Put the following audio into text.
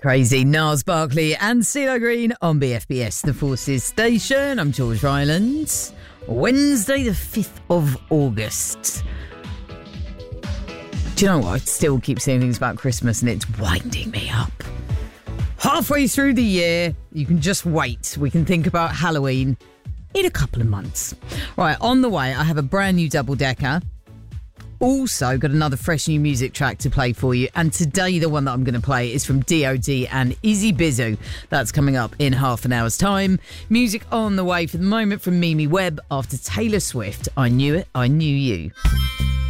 Crazy, Nars Barkley and CeeLo Green on BFBS, the Forces Station. I'm George Rylands. Wednesday the 5th of August. Do you know what? I still keep saying things about Christmas and it's winding me up. Halfway through the year, you can just wait. We can think about Halloween in a couple of months. Right, on the way, I have a brand new double-decker. Also got another fresh new music track to play for you. And today, the one that I'm going to play is from DOD and Izzy Bizu. That's coming up in half an hour's time. Music on the way for the moment from Mimi Webb after Taylor Swift. I Knew It, I Knew You.